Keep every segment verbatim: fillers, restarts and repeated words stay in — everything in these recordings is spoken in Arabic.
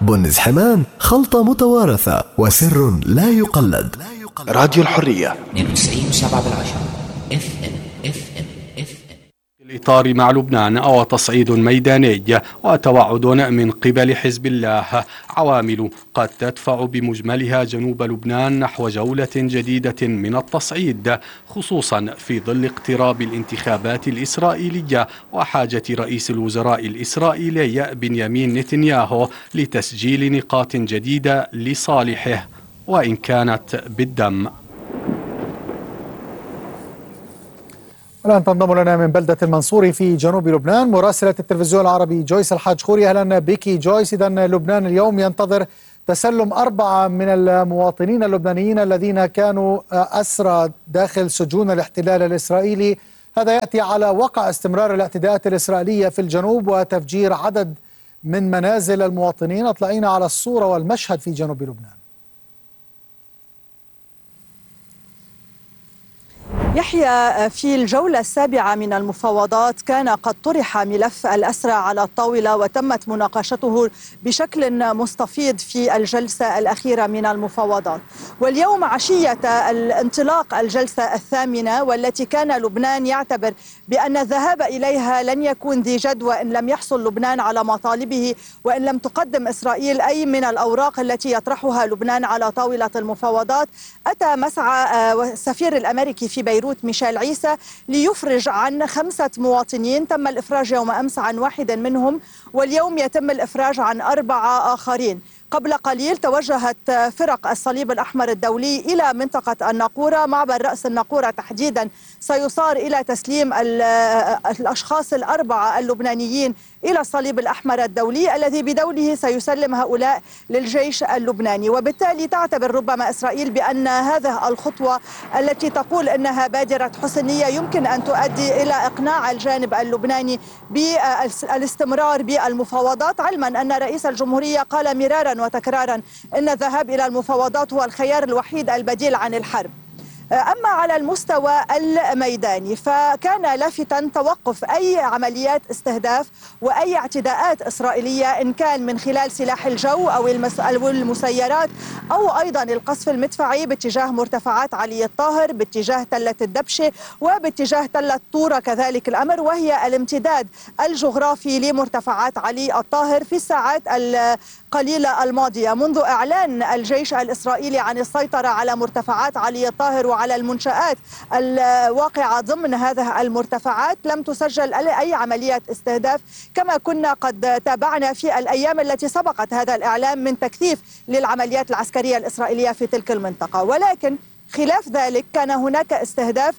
بنز حمان، خلطة متوارثة وسر لا يقلد. راديو الحرية اثنين وتسعين وسبعة بالعشرة اف ام اف ام اف ام. الإطار مع لبنان أو تصعيد ميداني وتوعد من قبل حزب الله، عوامل قد تدفع بمجملها جنوب لبنان نحو جولة جديدة من التصعيد، خصوصا في ظل اقتراب الانتخابات الإسرائيلية وحاجة رئيس الوزراء الإسرائيلي بنيامين نتنياهو لتسجيل نقاط جديدة لصالحه وإن كانت بالدم. الآن تنضم لنا من بلدة المنصوري في جنوب لبنان مراسلة التلفزيون العربي جويس الحاج خوري. أهلا بك جويس. إذا لبنان اليوم ينتظر تسلم أربعة من المواطنين اللبنانيين الذين كانوا أسرى داخل سجون الاحتلال الإسرائيلي. هذا يأتي على وقع استمرار الاعتداءات الإسرائيلية في الجنوب وتفجير عدد من منازل المواطنين. اطلعينا على الصورة والمشهد في جنوب لبنان. يحيى، في الجولة السابعة من المفاوضات كان قد طرح ملف الأسرى على الطاولة وتمت مناقشته بشكل مستفيض في الجلسة الأخيرة من المفاوضات، واليوم عشية الانطلاق الجلسة الثامنة والتي كان لبنان يعتبر بأن الذهاب إليها لن يكون ذي جد وإن لم يحصل لبنان على مطالبه وإن لم تقدم إسرائيل أي من الأوراق التي يطرحها لبنان على طاولة المفاوضات، أتى مسعى السفير الأمريكي في بيروت ميشيل عيسى ليفرج عن خمسة مواطنين. تم الإفراج يوم أمس عن واحد منهم واليوم يتم الإفراج عن أربعة آخرين. قبل قليل توجهت فرق الصليب الأحمر الدولي إلى منطقة الناقورة، معبر رأس الناقورة تحديدا سيصار إلى تسليم الأشخاص الأربعة اللبنانيين إلى الصليب الأحمر الدولي الذي بدوله سيسلم هؤلاء للجيش اللبناني. وبالتالي تعتبر ربما إسرائيل بأن هذه الخطوة التي تقول أنها بادرة حسنية يمكن أن تؤدي إلى إقناع الجانب اللبناني بالاستمرار بالمفاوضات، علما أن رئيس الجمهورية قال مرارا وتكرارا أن الذهاب إلى المفاوضات هو الخيار الوحيد البديل عن الحرب. أما على المستوى الميداني فكان لافتاً توقف أي عمليات استهداف وأي اعتداءات إسرائيلية إن كان من خلال سلاح الجو أو المسيرات أو أيضاً القصف المدفعي باتجاه مرتفعات علي الطاهر، باتجاه تلة الدبشة وباتجاه تلة طورة كذلك الأمر، وهي الامتداد الجغرافي لمرتفعات علي الطاهر في الساعات القليلة الماضية منذ إعلان الجيش الإسرائيلي عن السيطرة على مرتفعات علي الطاهر وعلى المنشآت الواقعة ضمن هذه المرتفعات. لم تسجل أي عملية استهداف كما كنا قد تابعنا في الأيام التي سبقت هذا الإعلان من تكثيف للعمليات العسكرية الإسرائيلية في تلك المنطقة. ولكن خلاف ذلك كان هناك استهداف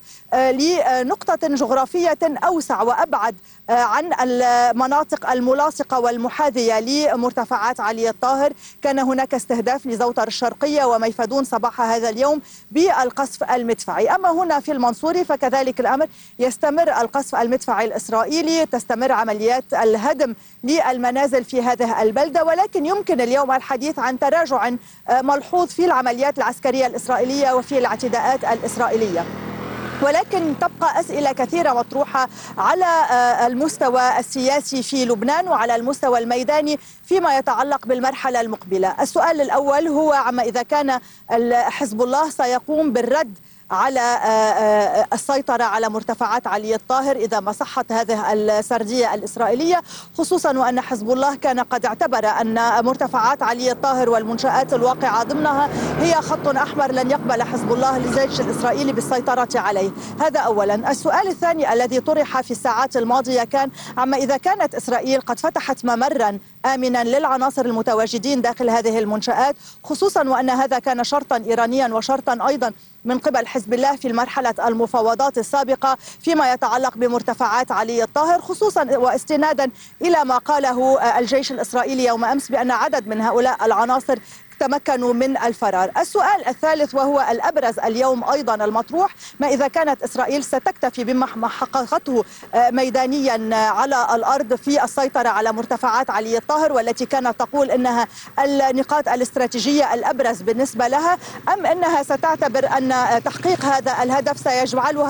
لنقطة جغرافية أوسع وأبعد عن المناطق الملاصقة والمحاذية لمرتفعات علي الطاهر. كان هناك استهداف لزوطر الشرقية وميفدون صباح هذا اليوم بالقصف المدفعي. أما هنا في المنصوري فكذلك الأمر، يستمر القصف المدفعي الإسرائيلي، تستمر عمليات الهدم للمنازل في هذه البلدة، ولكن يمكن اليوم الحديث عن تراجع ملحوظ في العمليات العسكرية الإسرائيلية وفي الاعتداءات الإسرائيلية. ولكن تبقى أسئلة كثيرة مطروحة على المستوى السياسي في لبنان وعلى المستوى الميداني فيما يتعلق بالمرحلة المقبلة. السؤال الأول هو عما إذا كان حزب الله سيقوم بالرد على السيطرة على مرتفعات علي الطاهر إذا ما صحت هذه السردية الإسرائيلية، خصوصا وأن حزب الله كان قد اعتبر أن مرتفعات علي الطاهر والمنشآت الواقعة ضمنها هي خط أحمر لن يقبل حزب الله للجيش الإسرائيلي بالسيطرة عليه. هذا أولا. السؤال الثاني الذي طرح في الساعات الماضية كان عما إذا كانت إسرائيل قد فتحت ممرا آمنا للعناصر المتواجدين داخل هذه المنشآت، خصوصا وأن هذا كان شرطا إيرانيا وشرطا أيضا من قبل حزب الله في المرحلة المفاوضات السابقة فيما يتعلق بمرتفعات علي الطاهر، خصوصا واستنادا إلى ما قاله الجيش الإسرائيلي يوم أمس بأن عدد من هؤلاء العناصر تمكنوا من الفرار. السؤال الثالث وهو الأبرز اليوم أيضا المطروح، ما إذا كانت إسرائيل ستكتفي بما حققته ميدانيا على الأرض في السيطرة على مرتفعات علي الطاهر والتي كانت تقول أنها النقاط الاستراتيجية الأبرز بالنسبة لها، أم أنها ستعتبر أن تحقيق هذا الهدف سيجعلها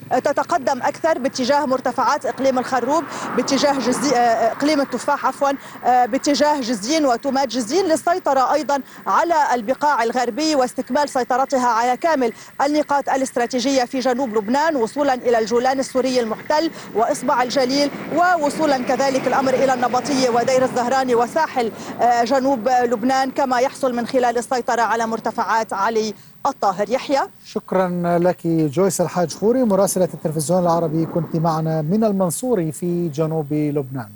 تتقدم أكثر باتجاه مرتفعات إقليم الخروب، باتجاه جزي... إقليم التفاح عفوا، باتجاه جزين وتومات جزين، للسيطرة أيضا على البقاع الغربي واستكمال سيطرتها على كامل النقاط الاستراتيجية في جنوب لبنان، وصولا إلى الجولان السوري المحتل وإصبع الجليل، ووصولا كذلك الأمر إلى النبطية ودير الزهراني وساحل جنوب لبنان، كما يحصل من خلال السيطرة على مرتفعات علي الطاهر. يحيى، شكرا لك جويس الحاج خوري مراسلة التلفزيون العربي، كنت معنا من المنصوري في جنوب لبنان.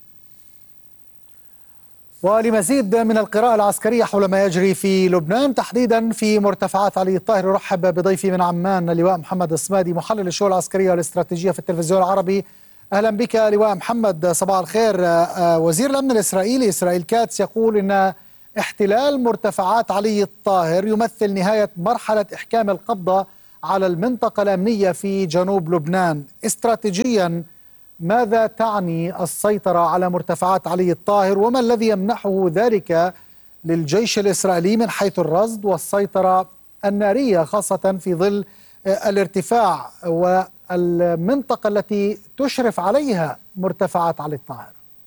ولمزيد من القراءة العسكرية حول ما يجري في لبنان تحديدا في مرتفعات علي الطاهر، رحب بضيفي من عمان اللواء محمد الصمادي محلل الشؤون العسكرية والاستراتيجية في التلفزيون العربي. أهلا بك لواء محمد، صباح الخير. وزير الأمن الإسرائيلي إسرائيل كاتس يقول إن احتلال مرتفعات علي الطاهر يمثل نهاية مرحلة إحكام القبضة على المنطقة الأمنية في جنوب لبنان. استراتيجيا ماذا تعني السيطرة على مرتفعات علي الطاهر، وما الذي يمنحه ذلك للجيش الإسرائيلي من حيث الرصد والسيطرة النارية، خاصة في ظل الارتفاع والمنطقة التي تشرف عليها مرتفعات علي الطاهر؟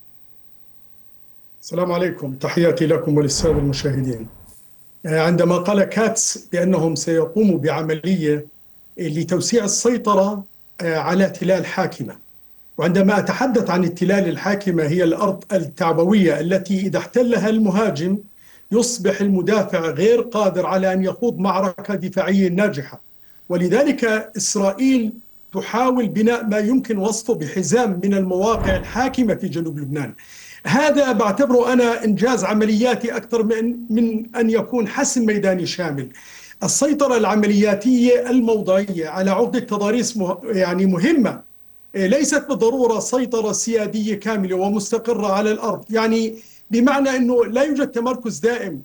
السلام عليكم، تحياتي لكم وللسادة المشاهدين. عندما قال كاتس بأنهم سيقوموا بعملية لتوسيع السيطرة على تلال حاكمة، وعندما أتحدث عن التلال الحاكمة هي الأرض التعبوية التي إذا احتلها المهاجم يصبح المدافع غير قادر على أن يخوض معركة دفاعية ناجحة، ولذلك إسرائيل تحاول بناء ما يمكن وصفه بحزام من المواقع الحاكمة في جنوب لبنان. هذا بعتبره أنا إنجاز عملياتي أكثر من من أن يكون حسم ميداني شامل. السيطرة العملياتية الموضعية على عقدة تضاريس مه... يعني مهمة، ليست بالضرورة سيطرة سيادية كاملة ومستقرة على الأرض، يعني بمعنى أنه لا يوجد تمركز دائم.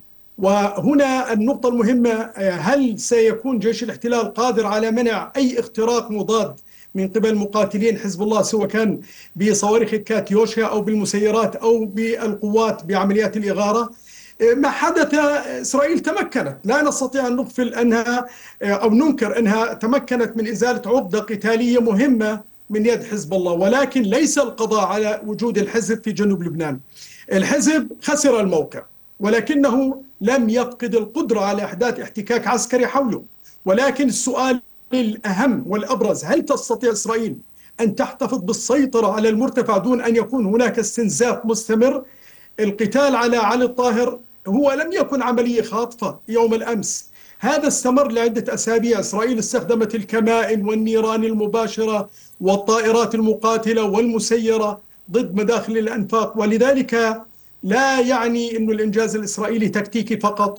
وهنا النقطة المهمة، هل سيكون جيش الاحتلال قادر على منع أي اختراق مضاد من قبل مقاتلين حزب الله، سواء كان بصواريخ كاتيوشا أو بالمسيرات أو بالقوات بعمليات الإغارة؟ ما حدث، إسرائيل تمكنت، لا نستطيع أن نغفل أنها أو ننكر أنها تمكنت من إزالة عقدة قتالية مهمة من يد حزب الله، ولكن ليس القضاء على وجود الحزب في جنوب لبنان. الحزب خسر الموقع، ولكنه لم يفقد القدرة على إحداث احتكاك عسكري حوله. ولكن السؤال الأهم والأبرز، هل تستطيع إسرائيل أن تحتفظ بالسيطرة على المرتفع دون أن يكون هناك استنزاف مستمر؟ القتال على علي الطاهر هو لم يكن عملية خاطفة يوم الأمس، هذا استمر لعدة أسابيع. إسرائيل استخدمت الكمائن والنيران المباشرة والطائرات المقاتلة والمسيرة ضد مداخل الأنفاق، ولذلك لا يعني أن الإنجاز الإسرائيلي تكتيكي فقط،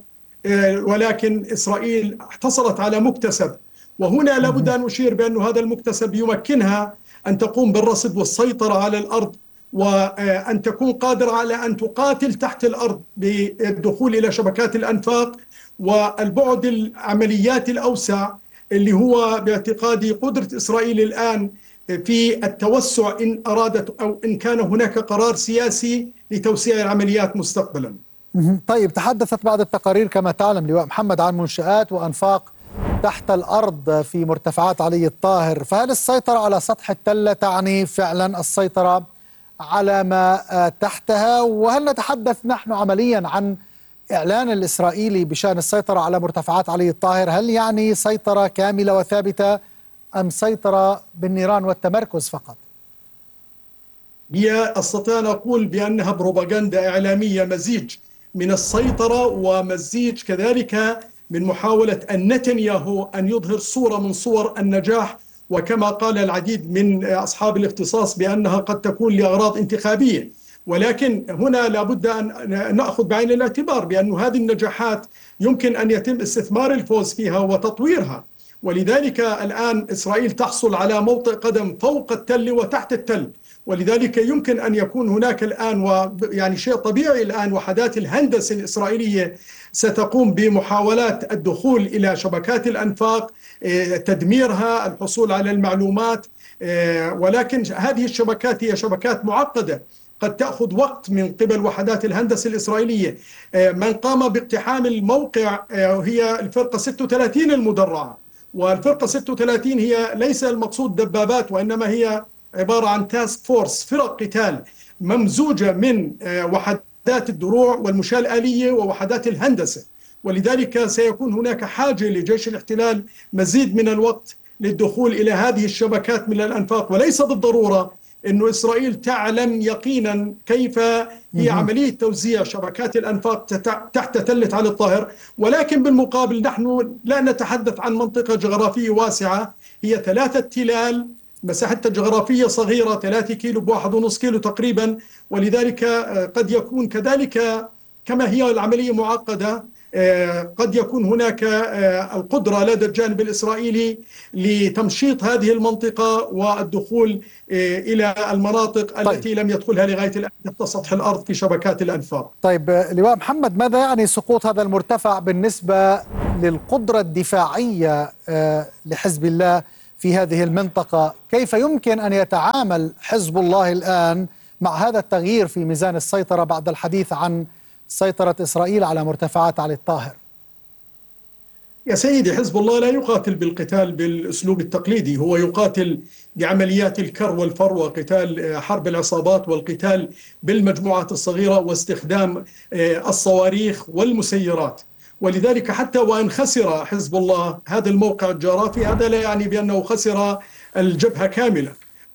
ولكن إسرائيل احتصلت على مكتسب. وهنا لابد أن أشير بأن هذا المكتسب يمكنها أن تقوم بالرصد والسيطرة على الأرض، وأن تكون قادرة على أن تقاتل تحت الأرض بالدخول إلى شبكات الأنفاق. والبعد العمليات الأوسع اللي هو باعتقادي قدرة إسرائيل الآن في التوسع إن أرادت أو إن كان هناك قرار سياسي لتوسيع العمليات مستقبلا. طيب، تحدثت بعض التقارير كما تعلم لواء محمد عن منشآت وأنفاق تحت الأرض في مرتفعات علي الطاهر، فهل السيطرة على سطح التلة تعني فعلا السيطرة على ما تحتها؟ وهل نتحدث نحن عمليا عن إعلان الإسرائيلي بشأن السيطرة على مرتفعات علي الطاهر، هل يعني سيطرة كاملة وثابتة أم سيطرة بالنيران والتمركز فقط؟ هي أستطيع أن أقول بأنها بروباغندا إعلامية، مزيج من السيطرة ومزيج كذلك من محاولة أن نتنياهو أن يظهر صورة من صور النجاح، وكما قال العديد من أصحاب الاختصاص بأنها قد تكون لأغراض انتخابية. ولكن هنا لابد أن نأخذ بعين الاعتبار بأن هذه النجاحات يمكن أن يتم استثمار الفوز فيها وتطويرها، ولذلك الآن إسرائيل تحصل على موطئ قدم فوق التل وتحت التل، ولذلك يمكن أن يكون هناك الآن ويعني شيء طبيعي الآن وحدات الهندسة الإسرائيلية ستقوم بمحاولات الدخول إلى شبكات الأنفاق، تدميرها، الحصول على المعلومات، ولكن هذه الشبكات هي شبكات معقدة قد تأخذ وقت من قبل وحدات الهندسة الإسرائيلية. من قام باقتحام الموقع هي الفرقة ستة وثلاثين المدرعة، والفرقة ستة وثلاثين هي ليس المقصود دبابات، وإنما هي عبارة عن تاسك فورس، فرق قتال ممزوجة من وحدات الدروع والمشاة الآلية ووحدات الهندسة. ولذلك سيكون هناك حاجة لجيش الاحتلال مزيد من الوقت للدخول إلى هذه الشبكات من الأنفاق، وليس بالضرورة أن إسرائيل تعلم يقينا كيف هي عملية توزيع شبكات الأنفاق تحت تلة علي الطاهر. ولكن بالمقابل نحن لا نتحدث عن منطقة جغرافية واسعة، هي ثلاثة تلال، مساحتها الجغرافية صغيرة، ثلاثة كيلو بواحد ونص كيلو تقريبا. ولذلك قد يكون كذلك كما هي العملية معقدة، قد يكون هناك القدرة لدى الجانب الإسرائيلي لتمشيط هذه المنطقة والدخول إلى المناطق طيب. التي لم يدخلها لغاية الآن تحت سطح الأرض في شبكات الأنفاق. طيب لواء محمد، ماذا يعني سقوط هذا المرتفع بالنسبة للقدرة الدفاعية لحزب الله في هذه المنطقة؟ كيف يمكن أن يتعامل حزب الله الآن مع هذا التغيير في ميزان السيطرة بعد الحديث عن سيطرة إسرائيل على مرتفعات علي الطاهر؟ يا سيدي، حزب الله لا يقاتل بالقتال بالأسلوب التقليدي، هو يقاتل بعمليات الكر والفر وقتال حرب العصابات والقتال بالمجموعات الصغيرة واستخدام الصواريخ والمسيرات. ولذلك حتى وإن خسر حزب الله هذا الموقع الجغرافي، هذا لا يعني بأنه خسر الجبهة كاملة،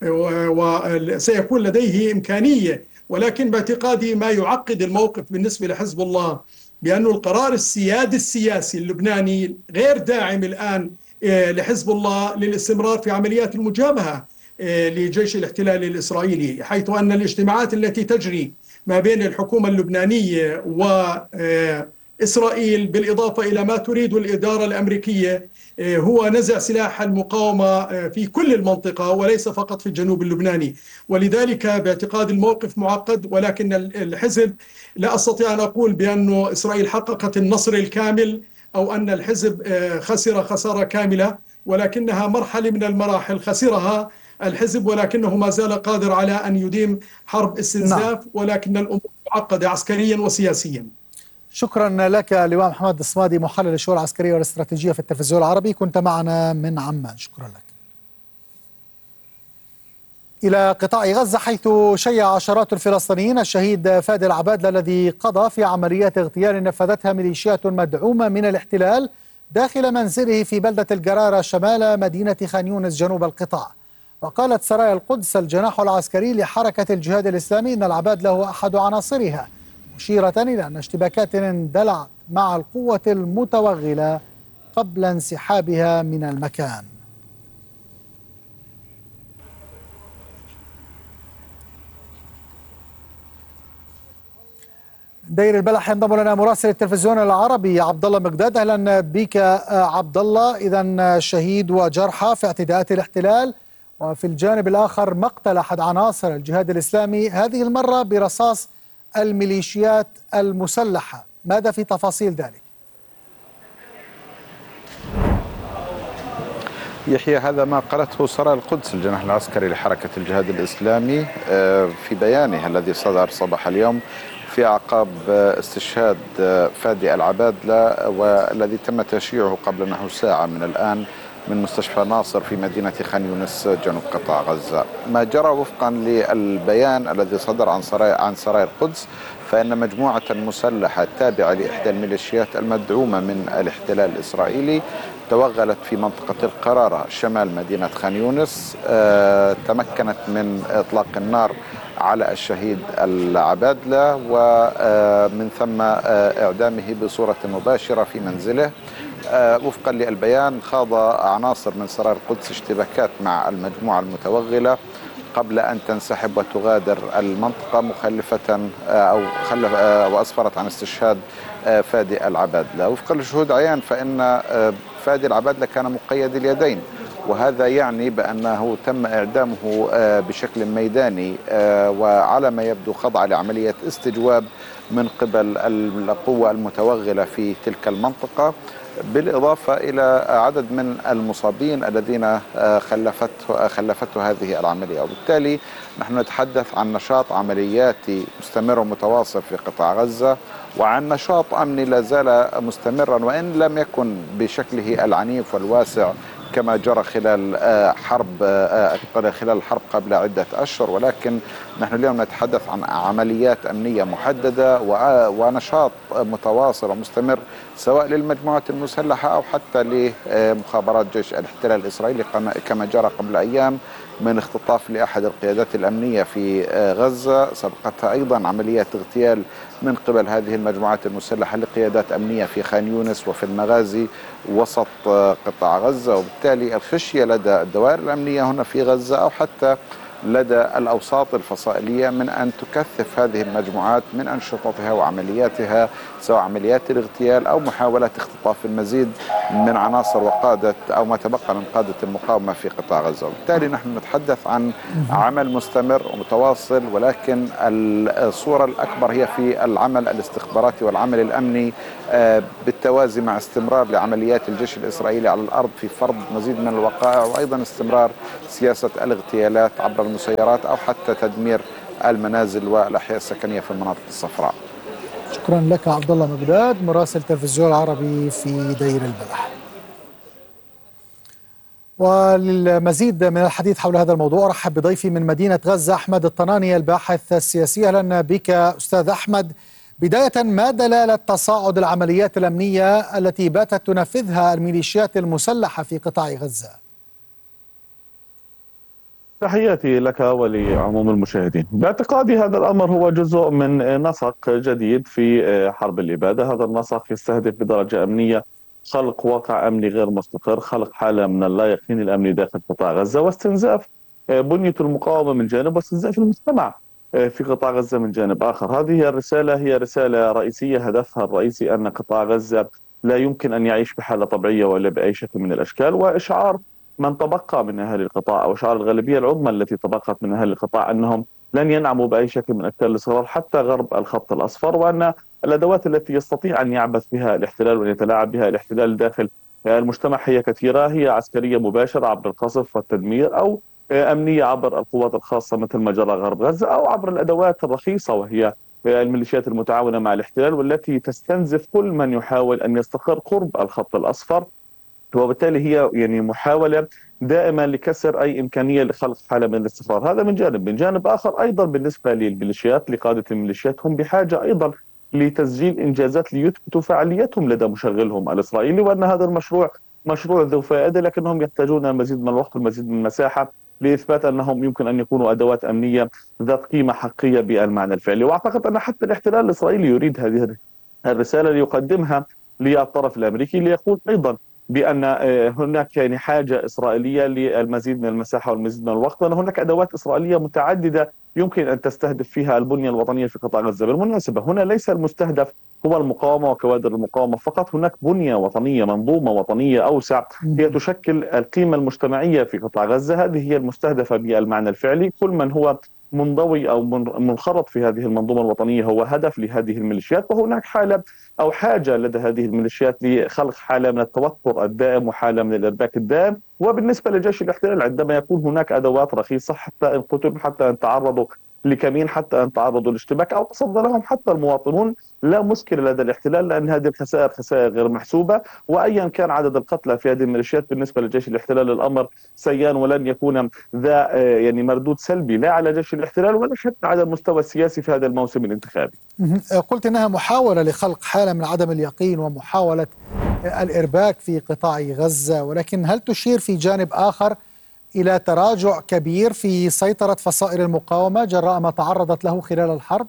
وسيكون لديه إمكانية. ولكن باعتقادي ما يعقد الموقف بالنسبة لحزب الله بأن القرار السيادي السياسي اللبناني غير داعم الآن لحزب الله للاستمرار في عمليات المجابهة لجيش الاحتلال الإسرائيلي، حيث أن الاجتماعات التي تجري ما بين الحكومة اللبنانية وإسرائيل بالإضافة إلى ما تريد الإدارة الأمريكية هو نزع سلاح المقاومة في كل المنطقة وليس فقط في الجنوب اللبناني. ولذلك باعتقاد الموقف معقد، ولكن الحزب لا أستطيع أن أقول بأن إسرائيل حققت النصر الكامل أو أن الحزب خسر خسارة كاملة، ولكنها مرحلة من المراحل خسرها الحزب، ولكنه ما زال قادر على أن يديم حرب استنزاف. ولكن الأمور معقدة عسكريا وسياسيا. شكرا لك لواء محمد الصمادي، محلل الشؤون العسكرية والاستراتيجية في التلفزيون العربي، كنت معنا من عمان. شكرا لك. إلى قطاع غزة، حيث شيع عشرات الفلسطينيين الشهيد فادي العبادلة الذي قضى في عمليات اغتيال نفذتها ميليشيات مدعومة من الاحتلال داخل منزله في بلدة الجرارة شمال مدينة خان يونس جنوب القطاع. وقالت سرايا القدس الجناح العسكري لحركة الجهاد الإسلامي أن العبادلة هو أحد عناصرها، مشيرة إلى أن اشتباكات اندلعت مع القوة المتوغلة قبل انسحابها من المكان. دير البلح ينضم لنا مراسل التلفزيون العربي عبد الله مقداد. اهلا بك عبد الله. اذا شهيد وجرحى في اعتداءات الاحتلال، وفي الجانب الاخر مقتل احد عناصر الجهاد الاسلامي، هذه المره برصاص الميليشيات المسلحه، ماذا في تفاصيل ذلك؟ يحيى، هذا ما قالته سرايا القدس الجناح العسكري لحركة الجهاد الإسلامي في بيانه الذي صدر صباح اليوم في أعقاب استشهاد فادي العبادلة، والذي تم تشييعه قبل نحو ساعة من الآن من مستشفى ناصر في مدينة خان يونس جنوب قطاع غزة. ما جرى وفقا للبيان الذي صدر عن سرايا عن سرايا القدس، فإن مجموعة مسلحة تابعة لإحدى الميليشيات المدعومة من الاحتلال الإسرائيلي توغلت في منطقة القرارة شمال مدينة خان يونس، آه تمكنت من إطلاق النار على الشهيد العبادلة ومن ثم آه إعدامه بصورة مباشرة في منزله. آه وفقا للبيان، خاض عناصر من سرايا القدس اشتباكات مع المجموعة المتوغلة قبل أن تنسحب وتغادر المنطقة مخلفة أو خلف وأسفرت عن استشهاد فادي العبادلة. وفقا لشهود عيان فإن فادي العبادلة كان مقيد اليدين، وهذا يعني بأنه تم إعدامه بشكل ميداني وعلى ما يبدو خضع لعملية استجواب من قبل القوة المتوغلة في تلك المنطقة، بالإضافة إلى عدد من المصابين الذين خلفته, خلفته هذه العملية. وبالتالي نحن نتحدث عن نشاط عملياتي مستمر ومتواصل في قطاع غزة، وعن نشاط أمني لا زال مستمرا وإن لم يكن بشكله العنيف والواسع كما جرى خلال حرب خلال الحرب قبل عدة أشهر، ولكن نحن اليوم نتحدث عن عمليات أمنية محددة ونشاط متواصل ومستمر سواء للمجموعات المسلحة أو حتى لمخابرات جيش الاحتلال الإسرائيلي كما جرى قبل أيام من اختطاف لأحد القيادات الأمنية في غزة. سبقتها أيضا عمليات اغتيال من قبل هذه المجموعات المسلحة لقيادات أمنية في خان يونس وفي المغازي وسط قطاع غزة، وبالتالي الخشية لدى الدوائر الأمنية هنا في غزة أو حتى لدى الأوساط الفصائلية من أن تكثف هذه المجموعات من أنشطتها وعملياتها، سواء عمليات الاغتيال أو محاولة اختطاف المزيد من عناصر وقادة أو ما تبقى من قادة المقاومة في قطاع غزة. وبالتالي نحن نتحدث عن عمل مستمر ومتواصل، ولكن الصورة الأكبر هي في العمل الاستخباراتي والعمل الأمني بالتوازي مع استمرار لعمليات الجيش الإسرائيلي على الأرض في فرض مزيد من الوقائع، وأيضا استمرار سياسة الاغتيالات عبر المسيرات أو حتى تدمير المنازل والأحياء السكنية في المناطق الصفراء. شكرا لك عبد الله مقداد مراسل تلفزيون العربي في دير البلح. وللمزيد من الحديث حول هذا الموضوع أرحب بضيفي من مدينة غزة أحمد الطناني الباحث السياسي. أهلا بك أستاذ أحمد. بداية، ما دلالة تصاعد العمليات الأمنية التي باتت تنفذها الميليشيات المسلحة في قطاع غزة؟ تحياتي لك ولعموم المشاهدين. باعتقادي هذا الأمر هو جزء من نسق جديد في حرب الإبادة. هذا النسق يستهدف بدرجة أمنية خلق واقع أمني غير مستقر، خلق حالة من اللا يقين الأمني داخل قطاع غزة، واستنزاف بنية المقاومة من جانب واستنزاف المجتمع في قطاع غزة من جانب آخر. هذه الرسالة هي رسالة رئيسية هدفها الرئيسي أن قطاع غزة لا يمكن أن يعيش بحالة طبيعية ولا بأي شكل من الأشكال، وإشعار من تبقى من أهل القطاع أو إشعار الغالبية العظمى التي تبقت من أهل القطاع أنهم لن ينعموا بأي شكل من أشكال الاصرار حتى غرب الخط الأصفر، وأن الأدوات التي يستطيع أن يعبث بها الاحتلال وأن يتلاعب بها الاحتلال داخل المجتمع هي كثيرة. هي عسكرية مباشرة عبر القصف والتدمير، أو أمنية عبر القوات الخاصة مثل ما جرى غرب غزة، أو عبر الأدوات الرخيصة وهي الميليشيات المتعاونة مع الاحتلال والتي تستنزف كل من يحاول أن يستقر قرب الخط الأصفر. وبالتالي هي يعني محاولة دائما لكسر أي إمكانية لخلق حالة من الاستقرار. هذا من جانب. من جانب آخر أيضا بالنسبة للميليشيات، لقادة الميليشيات، هم بحاجة أيضا لتسجيل إنجازات ليثبتوا فعاليتهم لدى مشغلهم الإسرائيلي، وأن هذا المشروع مشروع ذو فائدة، لكنهم يحتاجون المزيد من الوقت والمزيد من المساحة لإثبات أنهم يمكن أن يكونوا أدوات أمنية ذات قيمة حقيقية بالمعنى الفعلي. وأعتقد أن حتى الاحتلال الإسرائيلي يريد هذه الرسالة ليقدمها للطرف الأمريكي، ليقول أيضا بأن هناك يعني حاجة إسرائيلية للمزيد من المساحة والمزيد من الوقت، وأن هناك أدوات إسرائيلية متعددة يمكن أن تستهدف فيها البنية الوطنية في قطاع غزة. بالمناسبة هنا ليس المستهدف هو المقاومة وكوادر المقاومة فقط، هناك بنية وطنية، منظومة وطنية أوسع هي تشكل القيمة المجتمعية في قطاع غزة. هذه هي المستهدفة بالمعنى الفعلي. كل من هو منضوي أو منخرط في هذه المنظومة الوطنية هو هدف لهذه الميليشيات، وهناك حالة أو حاجة لدى هذه الميليشيات لخلق حالة من التوتر الدائم وحالة من الإرباك الدائم. وبالنسبة لجيش الاحتلال، عندما يكون هناك أدوات رخيصة حتى إن قتلوا، حتى أن تعرضوا لكمين، حتى أن تعرضوا لاشتباك أو تصدى لهم حتى المواطنون، لا مشكلة لدى الاحتلال، لأن هذه الخسائر خسائر غير محسوبة، وأيا كان عدد القتلى في هذه الميليشيات بالنسبة لجيش الاحتلال الأمر سيان ولن يكون ذا يعني مردود سلبي لا على جيش الاحتلال ولا حتى على المستوى السياسي في هذا الموسم الانتخابي. قلت إنها محاولة لخلق حالة من عدم اليقين ومحاولة الإرباك في قطاع غزة، ولكن هل تشير في جانب آخر إلى تراجع كبير في سيطرة فصائل المقاومة جراء ما تعرضت له خلال الحرب؟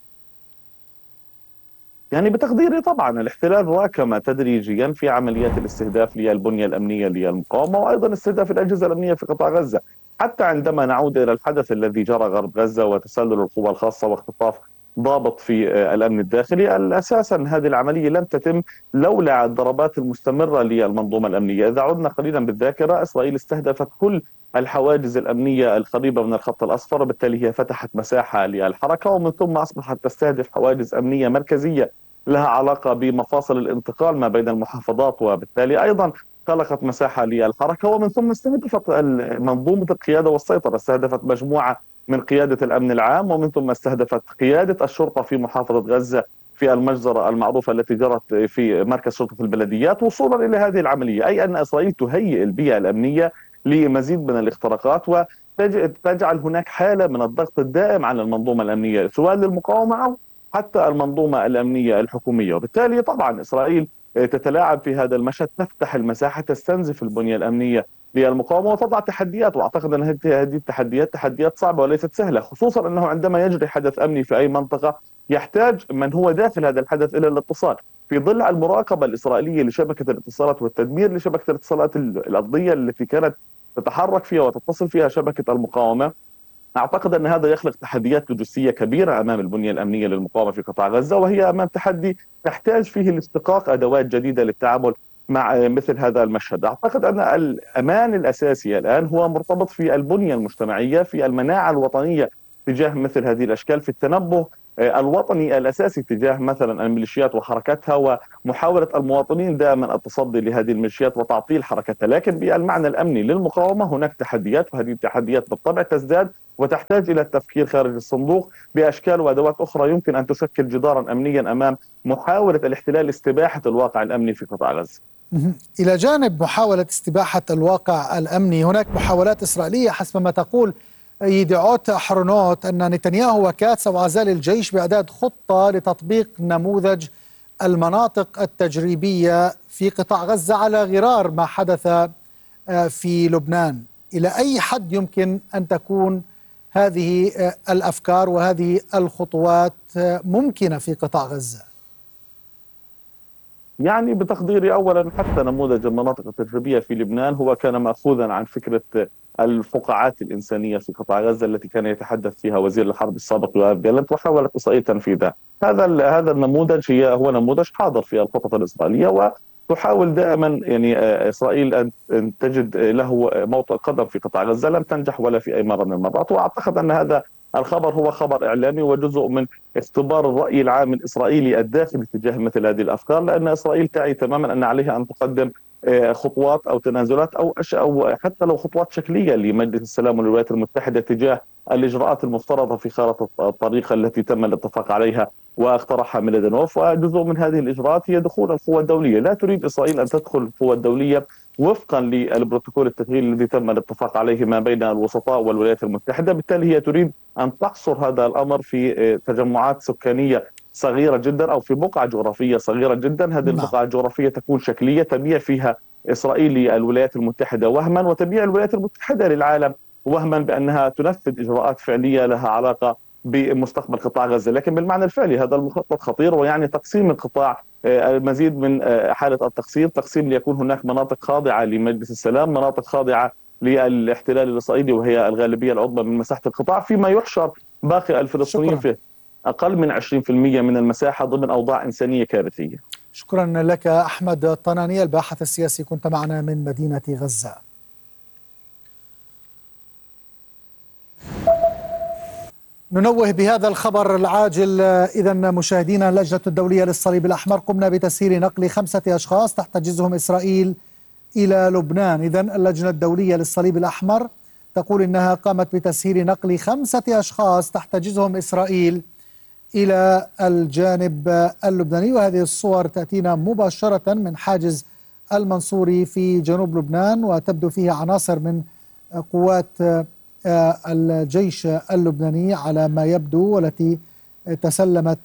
يعني بتقديري طبعا الاحتلال راكم تدريجيا في عمليات الاستهداف للبنية الأمنية للمقاومة، وأيضا استهداف الأجهزة الأمنية في قطاع غزة. حتى عندما نعود إلى الحدث الذي جرى غرب غزة وتسلل القوى الخاصة واختطاف ضابط في الأمن الداخلي، أساسا هذه العملية لم تتم لولا الضربات المستمرة للمنظومة الأمنية. إذا عدنا قليلا بالذاكرة، إسرائيل استهدفت كل الحواجز الأمنية القريبة من الخط الأصفر، بالتالي هي فتحت مساحة للحركة، ومن ثم أصبحت تستهدف حواجز أمنية مركزية لها علاقة بمفاصل الانتقال ما بين المحافظات، وبالتالي أيضا خلقت مساحة للحركة، ومن ثم استهدفت منظومة القيادة والسيطرة، استهدفت مجموعة من قيادة الأمن العام، ومن ثم استهدفت قيادة الشرطة في محافظة غزة في المجزرة المعروفة التي جرت في مركز شرطة البلديات وصولا إلى هذه العملية، أي أن إسرائيل تهيئ البيئة الأمنية لمزيد من الاختراقات وتجعل هناك حالة من الضغط الدائم على المنظومة الأمنية سواء للمقاومة أو حتى المنظومة الأمنية الحكومية. وبالتالي طبعا إسرائيل تتلاعب في هذا المشهد، تفتح المساحة، تستنزف البنية الأمنية للمقاومة وتضع تحديات، وأعتقد أن هذه التحديات تحديات صعبة وليست سهلة، خصوصا أنه عندما يجري حدث أمني في أي منطقة يحتاج من هو داخل هذا الحدث إلى الاتصال. في ظل المراقبة الإسرائيلية لشبكة الاتصالات والتدمير لشبكة الاتصالات الأرضية التي كانت تتحرك فيها وتتصل فيها شبكة المقاومة، أعتقد أن هذا يخلق تحديات لوجستية كبيرة أمام البنية الأمنية للمقاومة في قطاع غزة، وهي أمام تحدي تحتاج فيه لاستقاق أدوات جديدة للتعامل مع مثل هذا المشهد. أعتقد أن الأمان الأساسي الآن هو مرتبط في البنية المجتمعية، في المناعة الوطنية تجاه مثل هذه الأشكال، في التنبه الوطني الأساسي تجاه مثلا الميليشيات وحركتها، ومحاولة المواطنين دائما التصدي لهذه الميليشيات وتعطيل حركتها. لكن بالمعنى الأمني للمقاومة هناك تحديات، وهذه التحديات بالطبع تزداد وتحتاج إلى التفكير خارج الصندوق بأشكال وأدوات أخرى يمكن أن تشكل جدارا أمنيا أمام محاولة الاحتلال استباحة الواقع الأمني في قطاع غزة. إلى جانب محاولة استباحة الواقع الأمني، هناك محاولات إسرائيلية حسب ما تقول يدعوت أحرنوت أن نتنياهو وكاتس وعزال الجيش بإعداد خطة لتطبيق نموذج المناطق التجريبية في قطاع غزة على غرار ما حدث في لبنان. إلى أي حد يمكن أن تكون هذه الأفكار وهذه الخطوات ممكنة في قطاع غزة؟ يعني بتقديري أولا حتى نموذج المناطق التجريبية في لبنان هو كان مأخوذا عن فكرة الفقاعات الإنسانية في قطاع غزة التي كان يتحدث فيها وزير الحرب السابق يوآف جالنت، وحاولت إسرائيل تنفيذها. هذا هذا النموذج هي هو نموذج حاضر في الخطط الإسرائيلية، وتحاول دائما يعني إسرائيل أن تجد له موطئ قدم في قطاع غزة. لم تنجح ولا في أي مرة من المرات، وأعتقد أن هذا الخبر هو خبر إعلامي وجزء من اختبار الرأي العام الإسرائيلي الداخلي تجاه مثل هذه الأفكار، لأن إسرائيل تعي تماما أن عليها أن تقدم خطوات أو تنازلات أو أو حتى لو خطوات شكلية لمجلس السلام والولايات المتحدة تجاه الإجراءات المفترضة في خارطة الطريق التي تم الاتفاق عليها واقترحها ميلادينوف. وجزء من هذه الإجراءات هي دخول القوى الدولية. لا تريد إسرائيل أن تدخل القوى الدولية وفقا للبروتوكول التشغيل الذي تم الاتفاق عليه ما بين الوسطاء والولايات المتحدة. بالتالي هي تريد أن تحصر هذا الأمر في تجمعات سكانية صغيرة جدا أو في بقعة جغرافية صغيرة جدا. هذه البقعة الجغرافية تكون شكلية، تبيع فيها إسرائيل للولايات المتحدة وهما، وتبيع الولايات المتحدة للعالم وهما بأنها تنفذ إجراءات فعلية لها علاقة بمستقبل قطاع غزة. لكن بالمعنى الفعلي هذا المخطط خطير، ويعني تقسيم القطاع، المزيد من حالة التقسيم، تقسيم ليكون هناك مناطق خاضعة لمجلس السلام، مناطق خاضعة للاحتلال الإسرائيلي وهي الغالبية العظمى من مساحة القطاع، فيما يحشر باقي الفلسطينيين في أقل من عشرين بالمئة من المساحة ضمن أوضاع إنسانية كارثية. شكرا لك أحمد الطناني الباحث السياسي، كنت معنا من مدينة غزة. ننوه بهذا الخبر العاجل إذا مشاهدينا، اللجنة الدولية للصليب الأحمر قمنا بتسيير نقل خمسة أشخاص تحتجزهم إسرائيل إلى لبنان. إذا اللجنة الدولية للصليب الأحمر تقول إنها قامت بتسيير نقل خمسة أشخاص تحتجزهم إسرائيل إلى الجانب اللبناني، وهذه الصور تأتينا مباشرة من حاجز المنصوري في جنوب لبنان، وتبدو فيها عناصر من قوات الجيش اللبناني على ما يبدو، والتي تسلمت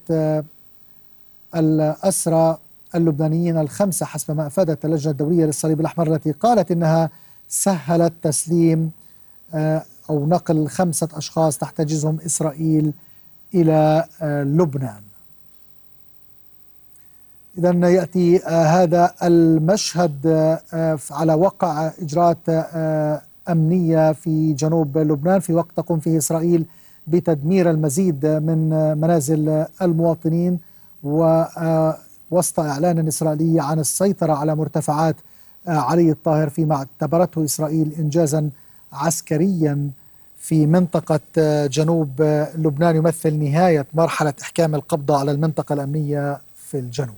الأسرى اللبنانيين الخمسة حسب ما أفادت اللجنة الدولية للصليب الأحمر، التي قالت إنها سهلت تسليم أو نقل خمسة أشخاص تحتجزهم إسرائيل إلى لبنان. إذن يأتي هذا المشهد على وقع إجراءات أمنية في جنوب لبنان في وقت تقوم فيه إسرائيل بتدمير المزيد من منازل المواطنين، ووسط إعلان إسرائيلي عن السيطرة على مرتفعات علي الطاهر فيما اعتبرته إسرائيل إنجازا عسكريا في منطقة جنوب لبنان يمثل نهاية مرحلة إحكام القبضة على المنطقة الأمنية في الجنوب.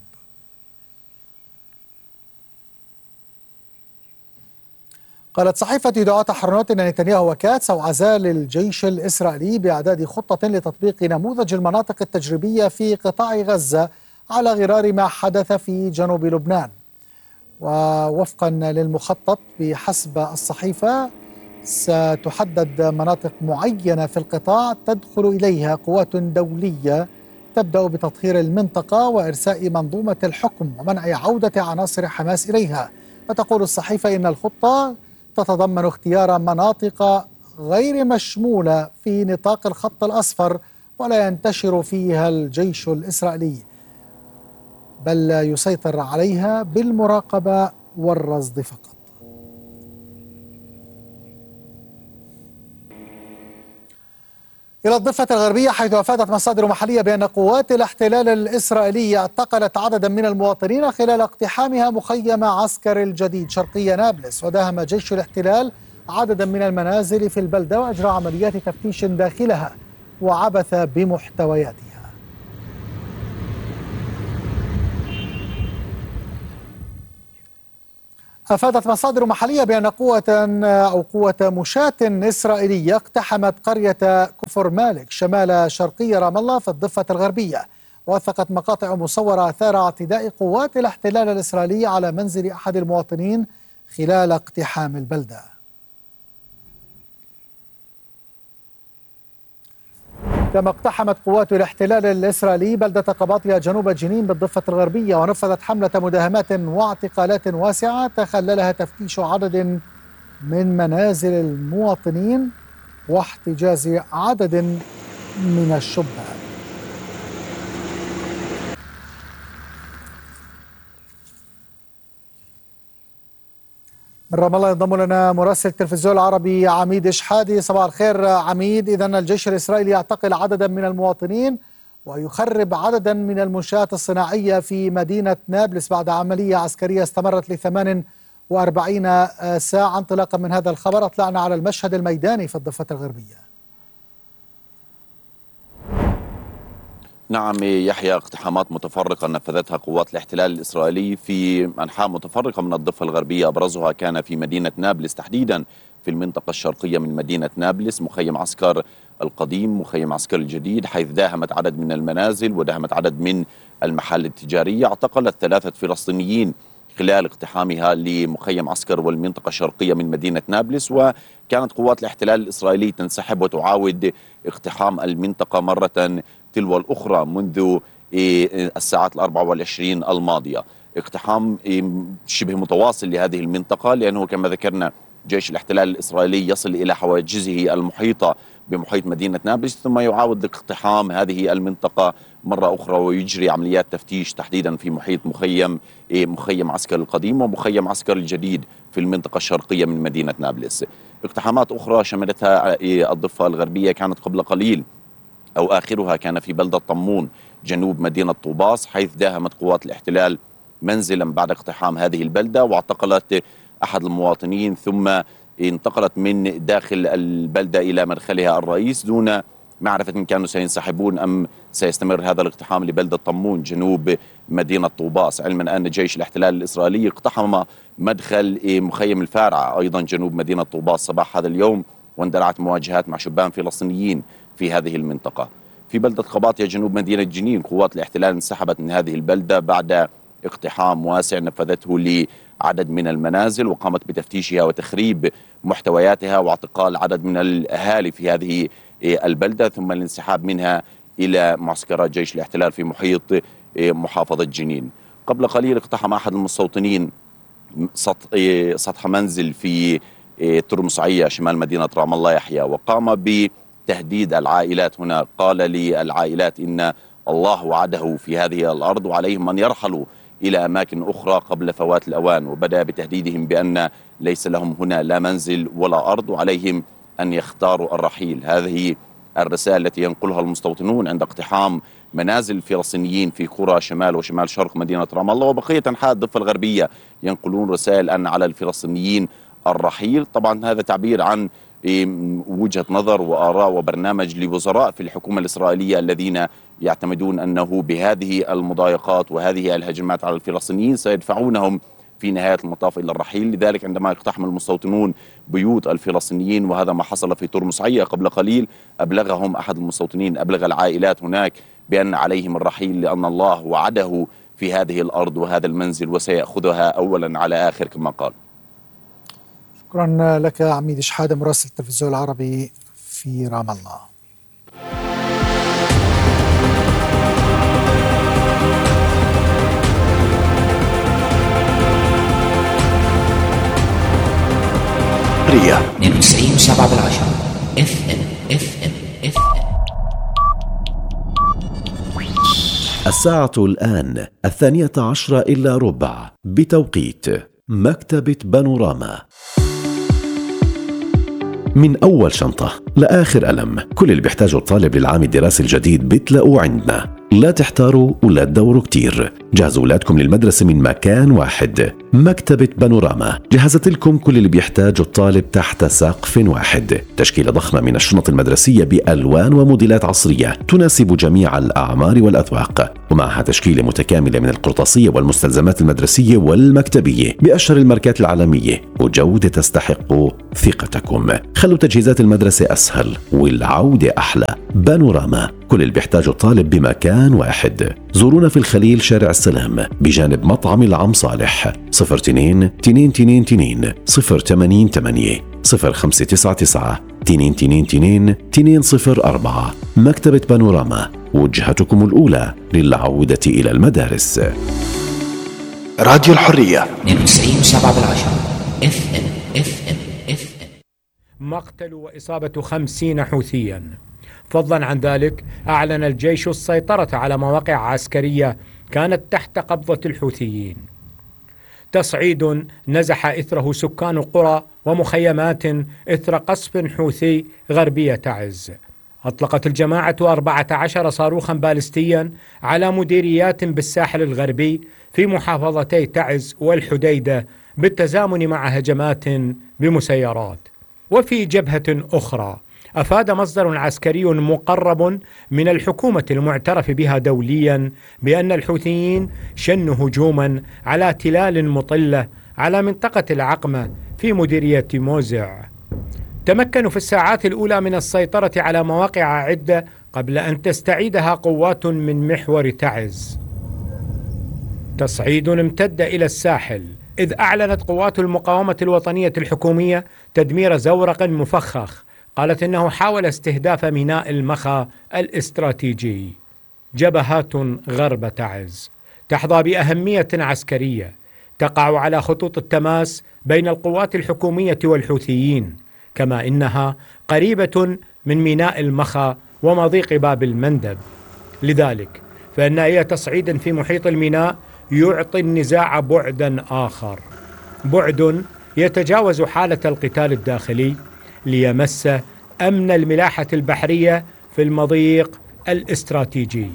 قالت صحيفة يدعوت أحرنوت أن نتنياهو وكاتس عزال الجيش الإسرائيلي بإعداد خطة لتطبيق نموذج المناطق التجريبية في قطاع غزة على غرار ما حدث في جنوب لبنان. ووفقا للمخطط بحسب الصحيفة ستحدد مناطق معينة في القطاع تدخل إليها قوات دولية تبدأ بتطهير المنطقة وإرساء منظومة الحكم ومنع عودة عناصر حماس إليها. وتقول الصحيفة إن الخطة تتضمن اختيار مناطق غير مشمولة في نطاق الخط الأصفر ولا ينتشر فيها الجيش الإسرائيلي، بل يسيطر عليها بالمراقبة والرصد فقط. إلى الضفة الغربية، حيث أفادت مصادر محلية بأن قوات الاحتلال الإسرائيلي اعتقلت عددا من المواطنين خلال اقتحامها مخيم عسكر الجديد شرقي نابلس. وداهم جيش الاحتلال عددا من المنازل في البلدة وأجرى عمليات تفتيش داخلها وعبث بمحتوياتها. أفادت مصادر محلية بأن قوة أو قوة مشاة إسرائيلية اقتحمت قرية كفر مالك شمال شرقي رام الله في الضفة الغربية. وثقت مقاطع مصورة أثار اعتداء قوات الاحتلال الإسرائيلي على منزل أحد المواطنين خلال اقتحام البلدة. كما اقتحمت قوات الاحتلال الإسرائيلي بلدة قباطية جنوب جنين بالضفة الغربية ونفذت حملة مداهمات واعتقالات واسعة تخللها تفتيش عدد من منازل المواطنين واحتجاز عدد من الشبان. من رام الله ينضم لنا مراسل التلفزيون العربي عميد إشحادي. صباح الخير عميد. إذن الجيش الإسرائيلي يعتقل عددا من المواطنين ويخرب عددا من المنشآت الصناعية في مدينة نابلس بعد عملية عسكرية استمرت لثمان وأربعين ساعة. انطلاقا من هذا الخبر أطلعنا على المشهد الميداني في الضفة الغربية. نعم يحيى، اقتحامات متفرقة نفذتها قوات الاحتلال الإسرائيلي في أنحاء متفرقة من الضفة الغربية، أبرزها كان في مدينة نابلس تحديدا في المنطقة الشرقية من مدينة نابلس، مخيم عسكر القديم مخيم عسكر الجديد، حيث داهمت عدد من المنازل وداهمت عدد من المحال التجارية. اعتقلت ثلاثة فلسطينيين خلال اقتحامها لمخيم عسكر والمنطقة الشرقية من مدينة نابلس. وكانت قوات الاحتلال الإسرائيلي تنسحب وتعاود اقتحام المنطقة مرة تلو الأخرى منذ الساعات الأربع والعشرين الماضية. اقتحام شبه متواصل لهذه المنطقة، لأنه كما ذكرنا جيش الاحتلال الإسرائيلي يصل إلى حواجزه المحيطة بمحيط مدينة نابلس، ثم يعاود اقتحام هذه المنطقة مرة أخرى ويجري عمليات تفتيش تحديدا في محيط مخيم مخيم عسكر القديم ومخيم عسكر الجديد في المنطقة الشرقية من مدينة نابلس. اقتحامات أخرى شملتها الضفة الغربية كانت قبل قليل أو آخرها كان في بلدة طمون جنوب مدينة طوباس، حيث داهمت قوات الاحتلال منزلا بعد اقتحام هذه البلدة واعتقلت أحد المواطنين، ثم انتقلت من داخل البلدة إلى مدخلها الرئيس دون معرفة إن كانوا سينسحبون أم سيستمر هذا الاقتحام لبلدة طمون جنوب مدينة طوباس، علما أن جيش الاحتلال الإسرائيلي اقتحم مدخل مخيم الفارعة أيضا جنوب مدينة طوباس صباح هذا اليوم، واندلعت مواجهات مع شبان فلسطينيين في هذه المنطقة. في بلدة قباطية جنوب مدينة جنين قوات الاحتلال انسحبت من هذه البلدة بعد اقتحام واسع نفذته لعدد من المنازل وقامت بتفتيشها وتخريب محتوياتها واعتقال عدد من الأهالي في هذه البلدة، ثم الانسحاب منها إلى معسكرات جيش الاحتلال في محيط محافظة جنين. قبل قليل اقتحم أحد المستوطنين سطح منزل في ترمسعية شمال مدينة رام الله يحيى، وقام بتهديد العائلات هنا. قال للعائلات إن الله وعده في هذه الأرض وعليهم أن يرحلوا إلى أماكن أخرى قبل فوات الأوان، وبدأ بتهديدهم بأن ليس لهم هنا لا منزل ولا أرض وعليهم أن يختاروا الرحيل. هذه الرسالة التي ينقلها المستوطنون عند اقتحام منازل الفلسطينيين في قرى شمال وشمال شرق مدينة رام الله وبقية أنحاء الضفة الغربية، ينقلون رسائل أن على الفلسطينيين الرحيل. طبعا هذا تعبير عن وجهة نظر وآراء وبرنامج لوزراء في الحكومة الإسرائيلية الذين يعتمدون أنه بهذه المضايقات وهذه الهجمات على الفلسطينيين سيدفعونهم في نهاية المطاف إلى الرحيل. لذلك عندما يقتحم المستوطنون بيوت الفلسطينيين، وهذا ما حصل في ترمسعية قبل قليل، أبلغهم أحد المستوطنين أبلغ العائلات هناك بأن عليهم الرحيل، لأن الله وعده في هذه الأرض وهذا المنزل وسيأخذها أولا على آخر كما قال. شكرا لك عميد شحادة مراسل التلفزيون العربي في رام الله. ريا اثنين وتسعين وسبعة بالعشرة اف ام اف ام اف ام. الساعة الآن الثانية عشرة إلا ربع بتوقيت مكتبة بانوراما. من أول شنطة لآخر قلم، كل اللي بيحتاجه الطالب للعام الدراسي الجديد بتلاقوه عندنا. لا تحتاروا ولا تدوروا كتير، جهزوا أولادكم للمدرسة من مكان واحد. مكتبة بانوراما جهزت لكم كل اللي بيحتاجه الطالب تحت سقف واحد. تشكيلة ضخمة من الشنط المدرسية بألوان وموديلات عصرية تناسب جميع الأعمار والأذواق، ومعها تشكيلة متكاملة من القرطاسية والمستلزمات المدرسية والمكتبية بأشهر الماركات العالمية، وجودة تستحق ثقتكم. خلوا تجهيزات المدرسة أسهل والعودة أحلى. بانوراما، كل اللي بيحتاجه الطالب بمكان واحد. زورونا في الخليل شارع السلام بجانب مطعم العم صالح. صفر اثنين تنين تنين تنين صفر ثمانين ثمانية صفر خمسة تسعة تسعة تنين تنين تنين تنين صفر أربعة. مكتبة بانوراما، وجهتكم الأولى للعودة إلى المدارس. راديو الحرية اثنين وتسعين وسبعة بالعشرة اف ام اف ام اف ام. مقتل وإصابة خمسين حوثيا. فضلا عن ذلك، أعلن الجيش السيطرة على مواقع عسكرية كانت تحت قبضة الحوثيين. تصعيد نزح إثره سكان قرى ومخيمات إثر قصف حوثي غربية تعز. أطلقت الجماعة أربعة عشر صاروخا باليستيا على مديريات بالساحل الغربي في محافظتي تعز والحديدة بالتزامن مع هجمات بمسيرات. وفي جبهة أخرى، أفاد مصدر عسكري مقرب من الحكومة المعترف بها دوليا بأن الحوثيين شنوا هجوما على تلال مطلة على منطقة العقمة في مديرية موزع. تمكنوا في الساعات الأولى من السيطرة على مواقع عدة قبل أن تستعيدها قوات من محور تعز. تصعيد امتد إلى الساحل، إذ أعلنت قوات المقاومة الوطنية الحكومية تدمير زورق مفخخ قالت إنه حاول استهداف ميناء المخا الاستراتيجي. جبهات غرب تعز تحظى بأهمية عسكرية، تقع على خطوط التماس بين القوات الحكومية والحوثيين، كما إنها قريبة من ميناء المخا ومضيق باب المندب. لذلك فإن أي تصعيد في محيط الميناء يعطي النزاع بعدا آخر، بعد يتجاوز حالة القتال الداخلي ليمس أمن الملاحة البحرية في المضيق الاستراتيجي.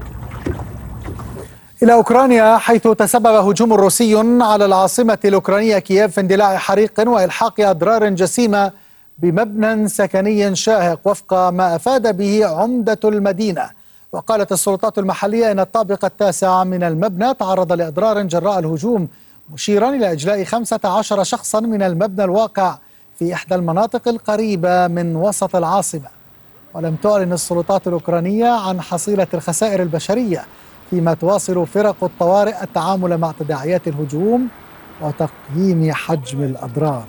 إلى أوكرانيا، حيث تسبب هجوم روسي على العاصمة الأوكرانية كييف في اندلاع حريق وإلحاق أضرار جسيمة بمبنى سكني شاهق وفق ما أفاد به عمدة المدينة. وقالت السلطات المحلية إن الطابق التاسع من المبنى تعرض لأضرار جراء الهجوم، مشيرا إلى إجلاء خمسة عشر شخصا من المبنى الواقع في إحدى المناطق القريبة من وسط العاصمة. ولم تعلن السلطات الأوكرانية عن حصيلة الخسائر البشرية، فيما تواصل فرق الطوارئ التعامل مع تداعيات الهجوم وتقييم حجم الأضرار.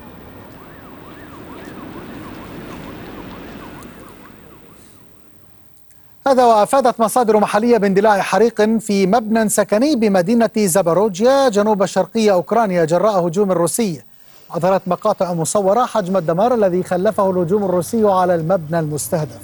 هذا وأفادت مصادر محلية باندلاع حريق في مبنى سكني بمدينة زاباروجيا جنوب شرقي أوكرانيا جراء هجوم روسي. أظهرت مقاطع مصورة حجم الدمار الذي خلفه الهجوم الروسي على المبنى المستهدف.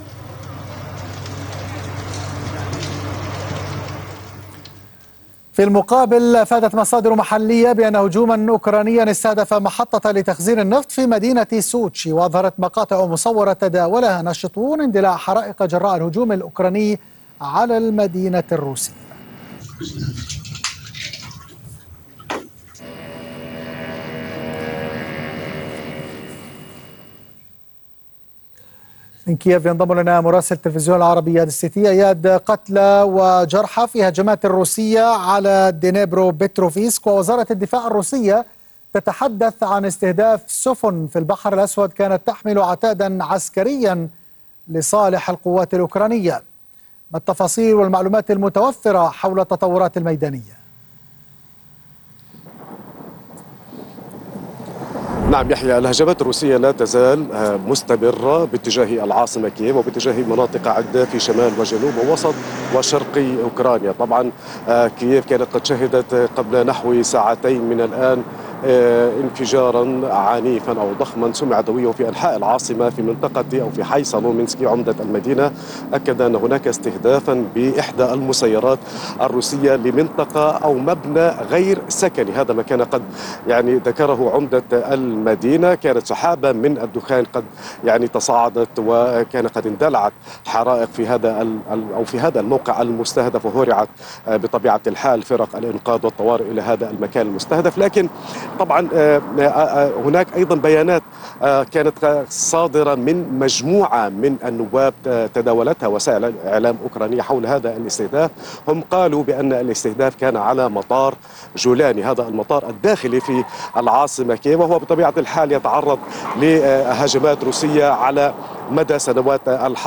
في المقابل، أفادت مصادر محلية بأن هجوما أوكرانيا استهدف محطة لتخزين النفط في مدينة سوتشي. وأظهرت مقاطع مصورة تداولها ناشطون اندلاع حرائق جراء الهجوم الأوكراني على المدينة الروسية. من كييف ينضم لنا مراسل التلفزيون العربي اياد السيتي. اياد، قتلى وجرحى في هجمات روسية على دينيبرو بتروفيسك، ووزارة الدفاع الروسية تتحدث عن استهداف سفن في البحر الأسود كانت تحمل عتادا عسكريا لصالح القوات الأوكرانية. ما التفاصيل والمعلومات المتوفرة حول التطورات الميدانية؟ نعم يحيى، الهجمات الروسية لا تزال مستمرة باتجاه العاصمة كييف وباتجاه مناطق عدة في شمال وجنوب ووسط وشرقي أوكرانيا. طبعا كييف كانت قد شهدت قبل نحو ساعتين من الآن انفجارا عنيفا أو ضخما سمع دويه في أنحاء العاصمة في منطقة أو في حي سالومينسكي عمدة المدينة. أكد أن هناك استهدافا بإحدى المسيرات الروسية لمنطقة أو مبنى غير سكني. هذا ما كان قد يعني ذكره عمدة المدينة. كانت سحابة من الدخان قد يعني تصاعدت وكان قد اندلعت حرائق في هذا أو في هذا الموقع المستهدف وهرعت بطبيعة الحال فرق الإنقاذ والطوارئ إلى هذا المكان المستهدف. لكن طبعا هناك أيضا بيانات كانت صادرة من مجموعة من النواب تداولتها وسائل الإعلام الأوكرانية حول هذا الاستهداف. هم قالوا بأن الاستهداف كان على مطار جولاني، هذا المطار الداخلي في العاصمة كييف، وهو بطبيعة الحال يتعرض لهجمات روسية على مدى سنوات الحرب.